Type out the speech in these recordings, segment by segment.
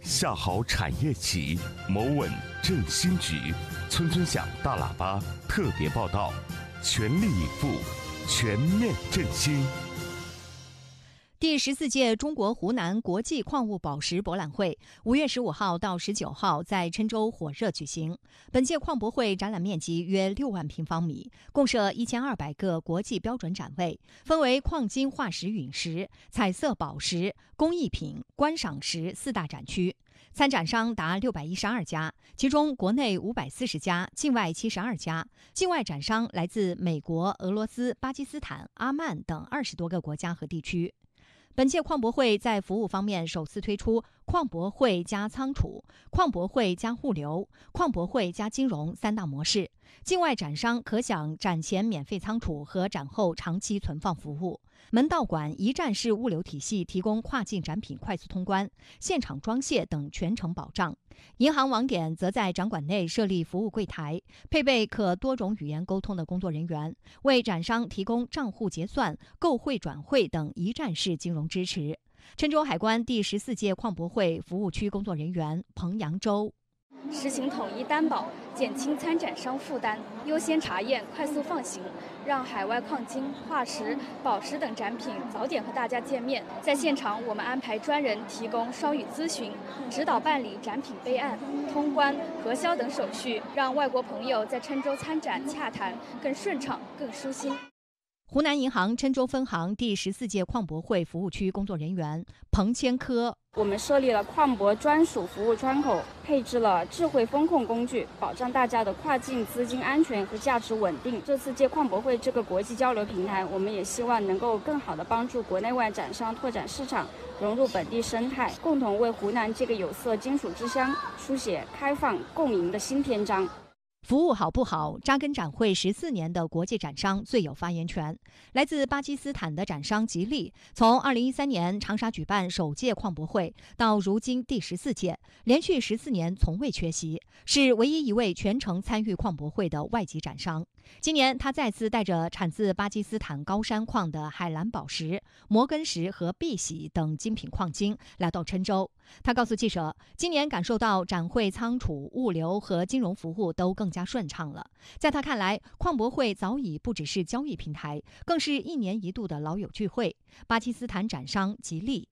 下好产业企，谋稳振兴局。村村响大喇叭特别报道，全力以赴，全面振兴。 第14届中国湖南国际矿物宝石博览会5月15号到19号在郴州火热举行。本届矿博会展览面积约6万平方米，共设1200个国际标准展位，分为矿金、化石、陨石、彩色宝石、工艺品、观赏石4大展区。参展商达612家，其中国内540家，境外72家。境外展商来自美国、俄罗斯、巴基斯坦、阿曼等20多个国家和地区。本届矿博会在服务方面首次推出矿博会加仓储、矿博会加物流、矿博会加金融3大模式。境外展商可享展前免费仓储和展后长期存放服务。门道馆一站式物流体系提供跨境展品快速通关、现场装卸等全程保障。银行网点则在展馆内设立服务柜台，配备可多种语言沟通的工作人员，为展商提供账户结算、购汇转汇等一站式金融支持。郴州海关第14届矿博会服务区工作人员彭扬洲。 实行统一担保，减轻参展商负担，优先查验，快速放行，让海外矿金、化石、宝石等展品早点和大家见面。在现场，我们安排专人提供双语咨询，指导办理展品备案、通关、核销等手续，让外国朋友在郴州参展洽谈更顺畅、更舒心。 湖南银行郴州分行第14届矿博会服务区工作人员彭千科。 我们设立了矿博专属服务窗口，配置了智慧风控工具，保障大家的跨境资金安全和价值稳定。这次借矿博会这个国际交流平台，我们也希望能够更好地帮助国内外展商拓展市场，融入本地生态，共同为湖南这个有色金属之乡书写开放共赢的新篇章。 服务好不好，扎根展会14年的国际展商最有发言权。来自巴基斯坦的展商吉利，从2013年长沙举办首届矿博会到如今第14届，连续14年从未缺席，是唯一一位全程参与矿博会的外籍展商。今年他再次带着产自巴基斯坦高山矿的海蓝宝石、摩根石和碧玺等精品矿金来到郴州。他告诉记者，今年感受到展会仓储、物流和金融服务都更加顺畅了。在他看来，矿博会早已不只是交易平台，更是1年1度的老友聚会。巴基斯坦展商吉利，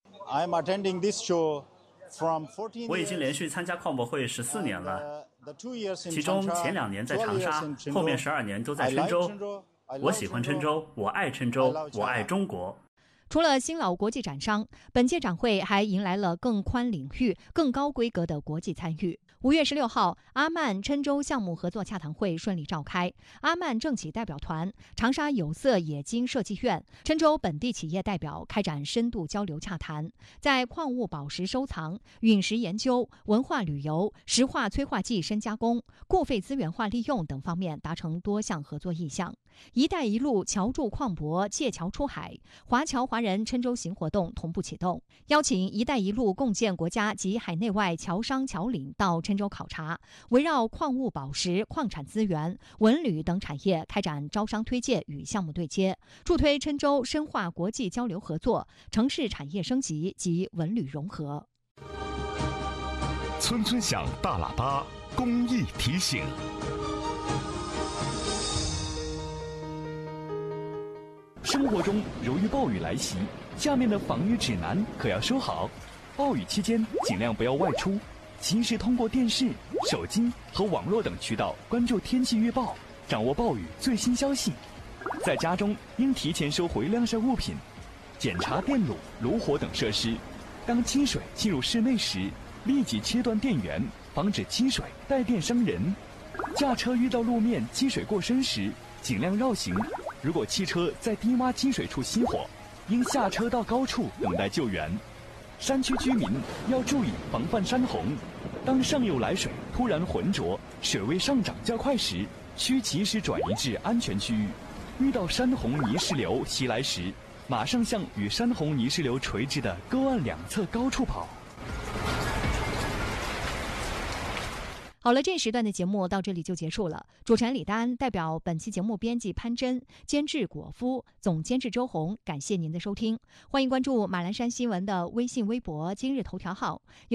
我已经连续参加矿博会14年了，其中前2年在长沙，后面12年都在郴州。我喜欢郴州，我爱郴州，我爱中国。 除了新老国际展商，本届展会还迎来了更宽领域、更高规格的国际参与。5月16号，阿曼郴州项目合作洽谈会顺利召开。阿曼政企代表团、长沙有色冶金设计院、郴州本地企业代表开展深度交流洽谈，在矿物宝石收藏、陨石研究、文化旅游、石化催化剂深加工、固废资源化利用等方面达成多项合作意向。“一带一路”侨筑矿博借侨出海，华侨华人郴州行活动同步启动，邀请“一带一路”共建国家及海内外侨商侨领到郴州考察，围绕矿物宝石、矿产资源、文旅等产业开展招商推介与项目对接，助推郴州深化国际交流合作、城市产业升级及文旅融合。 村村响大喇叭公益提醒。 生活中如遇暴雨来袭，下面的防御指南可要收好。暴雨期间尽量不要外出，及时通过电视、手机和网络等渠道关注天气预报，掌握暴雨最新消息。在家中应提前收回晾晒物品，检查电路、炉火等设施。当积水进入室内时，立即切断电源，防止积水带电伤人。驾车遇到路面积水过深时，尽量绕行。如果汽车在低洼积水处熄火，应下车到高处等待救援。山区居民要注意防范山洪。当上游来水突然浑浊、水位上涨较快时，需及时转移至安全区域。遇到山洪泥石流袭来时，马上向与山洪泥石流垂直的沟岸两侧高处跑。 好了，这时段的节目到这里就结束了。主持人李丹代表本期节目编辑潘真、监制果夫、总监制周红，感谢您的收听。欢迎关注马栏山新闻的微信、微博、今日头条号。